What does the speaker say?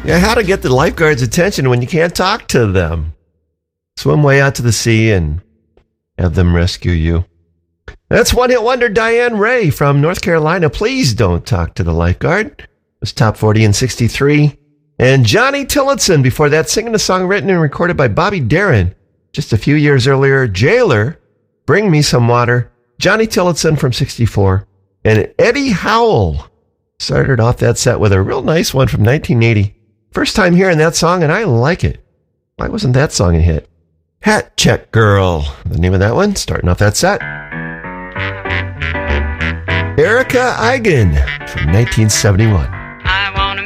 Yeah, how to get the lifeguard's attention when you can't talk to them. Swim way out to the sea and have them rescue you. That's one-hit wonder Diane Ray from North Carolina. Please don't talk to the lifeguard. It was top 40 in 63. And Johnny Tillotson before that, singing a song written and recorded by Bobby Darin. Just a few years earlier, Jailer, Bring Me Some Water. Johnny Tillotson from 64. And Eddie Howell started off that set with a real nice one from 1980. First time hearing that song, and I like it. Why wasn't that song a hit? Hat Check Girl, the name of that one, starting off that set. Erica Eigen from 1971.